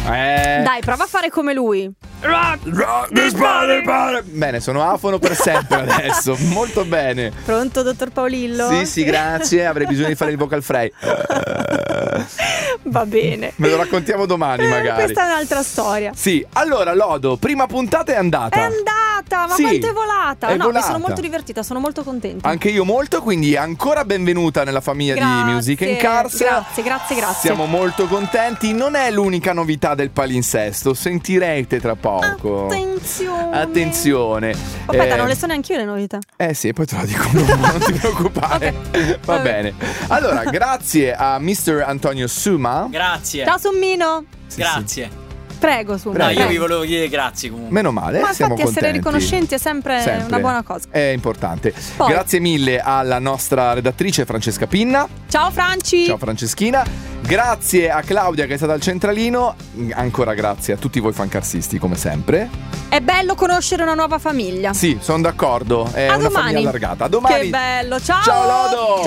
Dai, prova a fare come lui. Bene, sono afono per sempre adesso. Molto bene. Pronto, dottor Paolillo? Sì, grazie. Avrei bisogno di fare il vocal fry. Va bene. Me lo raccontiamo domani magari. Questa è un'altra storia. Sì, allora Lodo, prima puntata è andata. È andata, ma Sì, quanto è volata? è No, volata. mi sono molto divertita, sono molto contenta. Anche io molto, quindi ancora benvenuta nella famiglia di Music and Cars. Grazie. Siamo molto contenti. Non è l'unica novità del palinsesto, sentirete tra poco. Attenzione. Aspetta, non le so neanche io le novità. Sì, poi te lo dico, non ti preoccupare. Okay. Va bene. Allora, grazie a Mr. Antonio Suma. Grazie. Ciao Sommino. Grazie. Prego, Suma. No, io vi volevo dire grazie comunque. Meno male, Ma siamo infatti essere contenti. riconoscenti è sempre una buona cosa. È importante. Poi. Grazie mille alla nostra redattrice Francesca Pinna. Ciao Franci. Ciao Franceschina. Grazie a Claudia che è stata al centralino. Ancora grazie a tutti voi fancarsisti come sempre. È bello conoscere una nuova famiglia. Sì, sono d'accordo. È A una domani. famiglia allargata. A domani. Che bello. Ciao. Ciao Lodo.